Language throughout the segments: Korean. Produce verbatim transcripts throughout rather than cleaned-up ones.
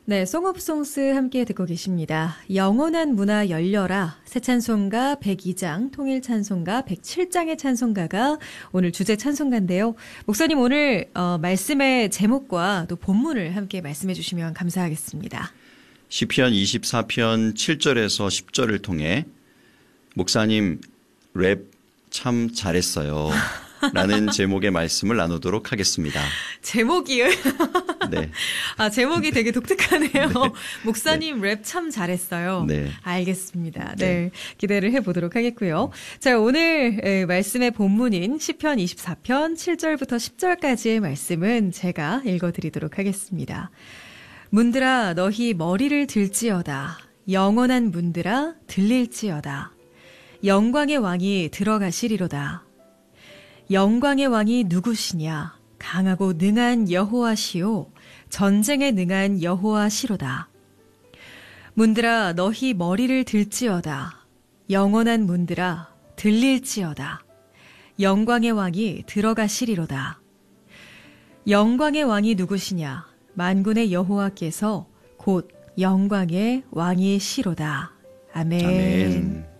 네, 송옵송스 함께 듣고 계십니다. 영원한 문화 열려라. 새 찬송가 백이 장, 통일 찬송가 백칠 장의 찬송가가 오늘 주제 찬송가인데요. 목사님 오늘 어, 말씀의 제목과 또 본문을 함께 말씀해 주시면 감사하겠습니다. 시편 이십사 편 칠 절에서 십 절을 통해 목사님 랩 참 잘했어요 라는 제목의 말씀을 나누도록 하겠습니다. 제목이요? 네. 아, 제목이 되게 독특하네요. 네. 목사님 네. 랩 참 잘했어요. 네. 알겠습니다. 네. 네. 기대를 해보도록 하겠고요. 자, 오늘 에, 말씀의 본문인 시편 이십사 편 칠 절부터 십 절까지의 말씀은 제가 읽어드리도록 하겠습니다. 문들아 너희 머리를 들지어다. 영원한 문들아 들릴지어다. 영광의 왕이 들어가시리로다. 영광의 왕이 누구시냐? 강하고 능한 여호와시요 전쟁에 능한 여호와시로다. 문들아 너희 머리를 들지어다. 영원한 문들아 들릴지어다. 영광의 왕이 들어가시리로다. 영광의 왕이 누구시냐? 만군의 여호와께서 곧 영광의 왕이시로다. 아멘. 아멘.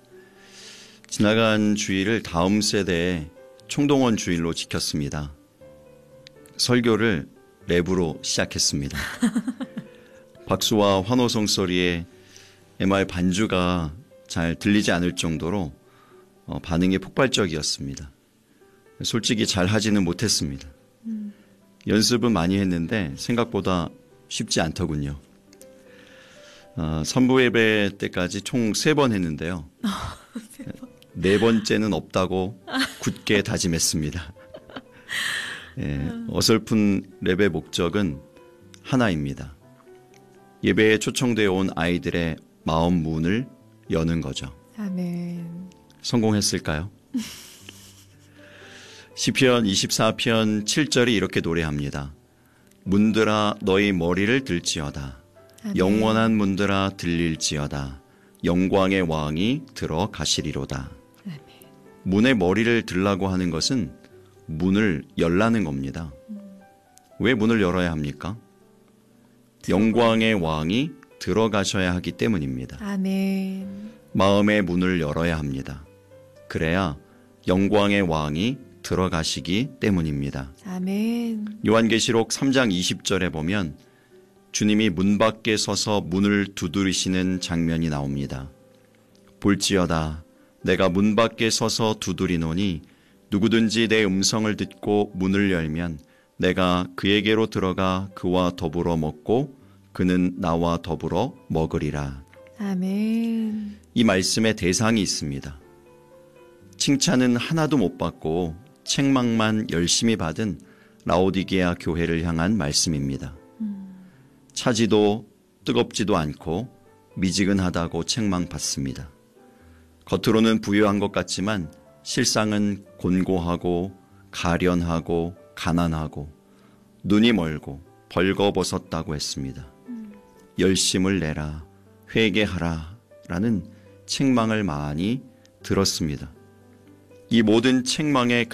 지나간 주일을 다음 세대의 총동원 주일로 지켰습니다. 설교를 랩으로 시작했습니다. 박수와 환호성 소리에 엠알 반주가 잘 들리지 않을 정도로 반응이 폭발적이었습니다. 솔직히 잘 하지는 못했습니다. 음. 연습은 많이 했는데 생각보다 쉽지 않더군요. 어, 선부 예배 때까지 총 세 번 했는데요. 세 번. 네 번째는 없다고 굳게 다짐했습니다. 예, 어설픈 랩의 목적은 하나입니다. 예배에 초청되어 온 아이들의 마음 문을 여는 거죠. 아멘. 성공했을까요? 시편 이십사 편 칠 절이 이렇게 노래합니다. 문들아 너희 머리를 들지어다. 아멘. 영원한 문들아 들릴지어다. 영광의 왕이 들어가시리로다. 아멘. 문의 머리를 들라고 하는 것은 문을 열라는 겁니다. 음. 왜 문을 열어야 합니까? 영광의 왕이 들어가셔야 하기 때문입니다. 아멘. 마음의 문을 열어야 합니다. 그래야 영광의 왕이 들어가시기 때문입니다. 아멘. 요한계시록 삼 장 이십 절에 보면 주님이 문 밖에 서서 문을 두드리시는 장면이 나옵니다. 볼지어다 내가 문 밖에 서서 두드리노니 누구든지 내 음성을 듣고 문을 열면 내가 그에게로 들어가 그와 더불어 먹고 그는 나와 더불어 먹으리라. 아멘. 이 말씀에 대상이 있습니다. 칭찬은 하나도 못 받고 책망만 열심히 받은 라오디게아 교회를 향한 말씀입니다. 음. 차지도 뜨겁지도 않고 미지근하다고 책망받습니다. 겉으로는 부유한 것 같지만 실상은 곤고하고 가련하고 가난하고 눈이 멀고 벌거벗었다고 했습니다. 음. 열심을 내라 회개하라 라는 책망을 많이 들었습니다. 이 모든 책망의